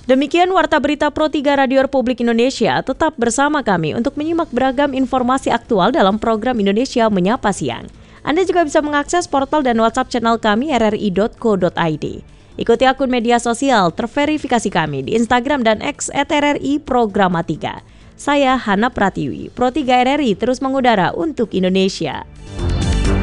Demikian Warta Berita Pro 3 Radio Republik Indonesia. Tetap bersama kami untuk menyimak beragam informasi aktual dalam program Indonesia Menyapa Siang. Anda juga bisa mengakses portal dan WhatsApp channel kami rri.co.id. Ikuti akun media sosial terverifikasi kami di Instagram dan X @RRI Programa 3. Saya Hana Pratiwi, Pro 3 RRI terus mengudara untuk Indonesia.